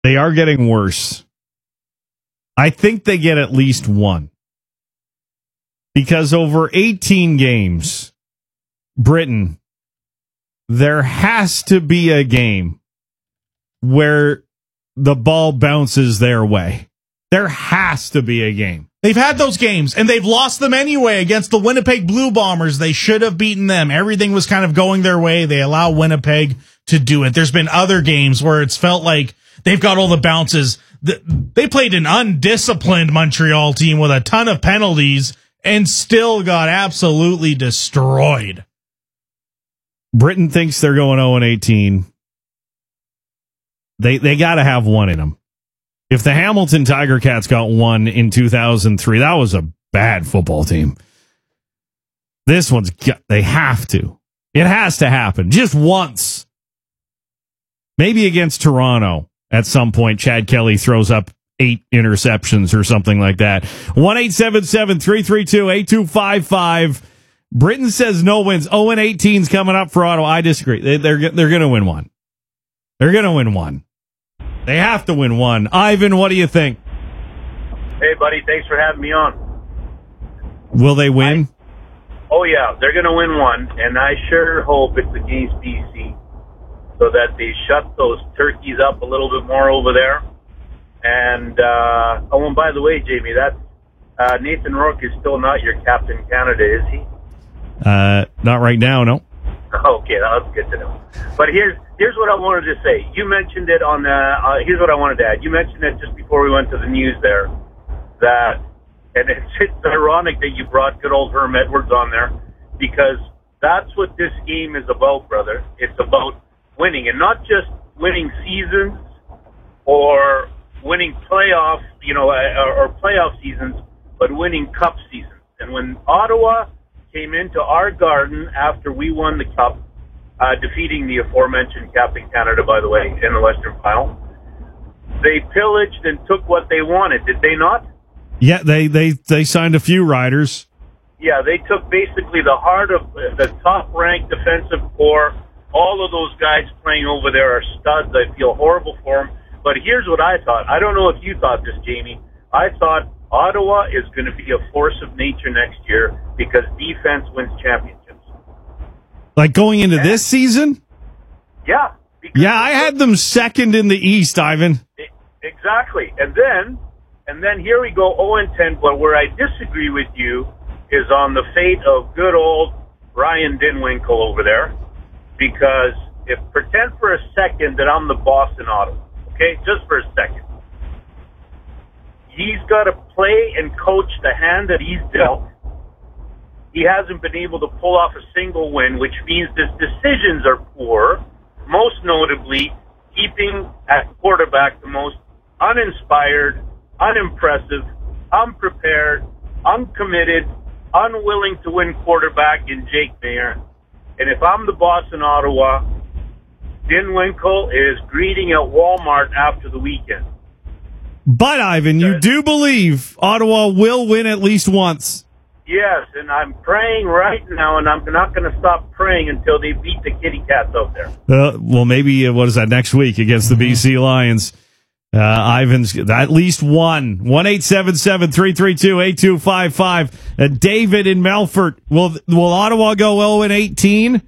They are getting worse. I think they get at least one. Because over 18 games, Britain, there has to be a game where the ball bounces their way. There has to be a game. They've had those games, and they've lost them anyway against the Winnipeg Blue Bombers. They should have beaten them. Everything was kind of going their way. They allow Winnipeg to do it. There's been other games where it's felt like they've got all the bounces. They played an undisciplined Montreal team with a ton of penalties and still got absolutely destroyed. Britain thinks they're going 0-18. They got to have one in them. If the Hamilton Tiger Cats got one in 2003, that was a bad football team. This one's, they have to. It has to happen just once. Maybe against Toronto at some point, Chad Kelly throws up 8 interceptions or something like that. 1-877-332-8255. Britain says no wins. 0-18's coming up for Ottawa. I disagree. They're going to win one. They're going to win one. They have to win one. Ivan, what do you think? Hey, buddy. Thanks for having me on. Will they win? Oh, yeah. They're going to win one, and I sure hope it's against BC so that they shut those turkeys up a little bit more over there. And, and by the way, Jamie, that's Nathan Rourke is still not your Captain Canada, is he? Not right now, no. Okay, that's good to know. But here's what I wanted to say. You mentioned it on. Here's what I wanted to add. You mentioned it just before we went to the news there. And it's ironic that you brought good old Herm Edwards on there because that's what this game is about, brother. It's about winning, and not just winning seasons or winning playoff, or playoff seasons, but winning cup seasons. And when Ottawa came into our garden after we won the cup, defeating the aforementioned Captain Canada, by the way, in the Western Final, they pillaged and took what they wanted, did they not? Yeah, they signed a few riders. Yeah, they took basically the heart of the top-ranked defensive core. All of those guys playing over there are studs. I feel horrible for them. But here's what I thought. I don't know if you thought this, Jamie. I thought Ottawa is going to be a force of nature next year because defense wins championships. Like going into this season? Yeah. Yeah, I had them second in the East, Ivan. Exactly. And then here we go 0-10, but where I disagree with you is on the fate of good old Ryan Dinwinkle over there, because pretend for a second that I'm the boss in Ottawa, okay? Just for a second. He's got to play and coach the hand that he's dealt. He hasn't been able to pull off a single win, which means his decisions are poor, most notably keeping at quarterback the most uninspired, unimpressive, unprepared, uncommitted, unwilling to win quarterback in Jake Mayer. And if I'm the boss in Ottawa, Dinwinkle is greeting at Walmart after the weekend. But, Ivan, you do believe Ottawa will win at least once. Yes, and I'm praying right now, and I'm not going to stop praying until they beat the kitty cats out there. Well, maybe, what is that, next week against the BC Lions. Ivan's at least one. 1-877-332-8255. David in Melfort. Will Ottawa go 0-18?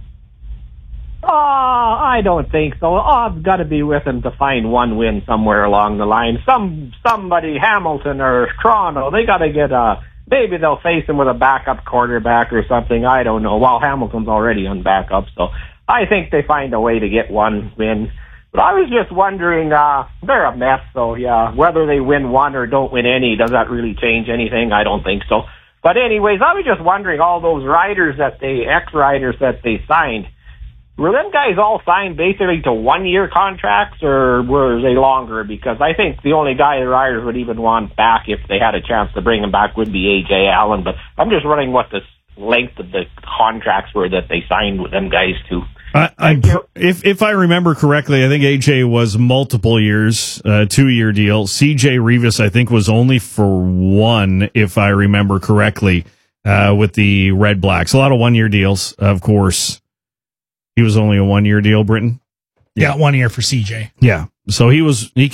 I don't think so. I've got to be with them to find one win somewhere along the line. Somebody, Hamilton or Toronto, they got to get maybe they'll face him with a backup quarterback or something. I don't know. Well, Hamilton's already on backup, so I think they find a way to get one win. But I was just wondering, they're a mess, so yeah, whether they win one or don't win any, does that really change anything? I don't think so. But anyways, I was just wondering, all those ex-riders that they signed, were them guys all signed basically to one-year contracts, or were they longer? Because I think the only guy the Riders would even want back if they had a chance to bring him back would be A.J. Allen. But I'm just wondering what the length of the contracts were that they signed with them guys to. If I remember correctly, I think AJ was multiple years, 2-year deal. CJ Revis, I think, was only for one, if I remember correctly, with the Red Blacks. A lot of 1-year deals, of course. He was only a 1-year deal, Britton? Yeah, 1 year for CJ. Yeah. So he